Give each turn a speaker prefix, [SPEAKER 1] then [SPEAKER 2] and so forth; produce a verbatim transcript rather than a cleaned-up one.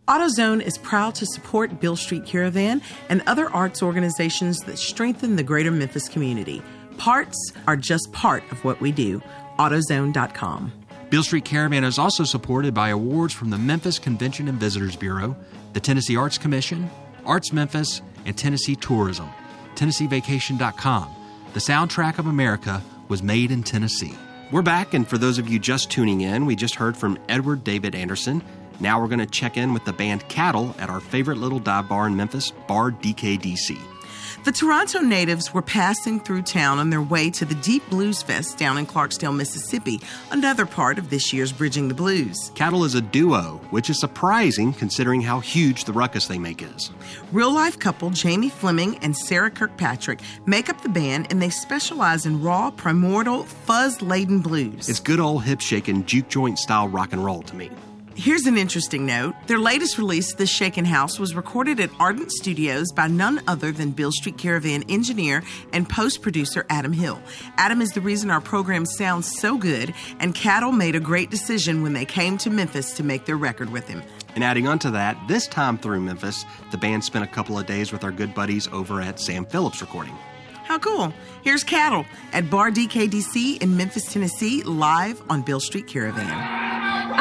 [SPEAKER 1] AutoZone is proud to support Beale Street Caravan and other arts organizations that strengthen the greater Memphis community. Parts are just part of what we do. AutoZone dot com.
[SPEAKER 2] Beale Street Caravan is also supported by awards from the Memphis Convention and Visitors Bureau, the Tennessee Arts Commission, Arts Memphis, and Tennessee Tourism. Tennessee Vacation dot com. The soundtrack of America was made in Tennessee.
[SPEAKER 3] We're back, and for those of you just tuning in, we just heard from Edward David Anderson. Now we're going to check in with the band Cattle at our favorite little dive bar in Memphis, Bar D K D C.
[SPEAKER 1] The Toronto natives were passing through town on their way to the Deep Blues Fest down in Clarksdale, Mississippi, another part of this year's Bridging the Blues.
[SPEAKER 3] Cattle is a duo, which is surprising considering how huge the ruckus they make is.
[SPEAKER 1] Real-life couple Jamie Fleming and Sarah Kirkpatrick make up the band, and they specialize in raw, primordial, fuzz-laden blues.
[SPEAKER 3] It's good old hip-shaking, juke joint-style rock and roll to me.
[SPEAKER 1] Here's an interesting note. Their latest release, The Shaken House, was recorded at Ardent Studios by none other than Beale Street Caravan engineer and post-producer Adam Hill. Adam is the reason our program sounds so good, and Cattle made a great decision when they came to Memphis to make their record with him.
[SPEAKER 3] And adding on to that, this time through Memphis, the band spent a couple of days with our good buddies over at Sam Phillips Recording.
[SPEAKER 1] How cool. Here's Cattle at Bar D K D C in Memphis, Tennessee, live on Beale Street Caravan.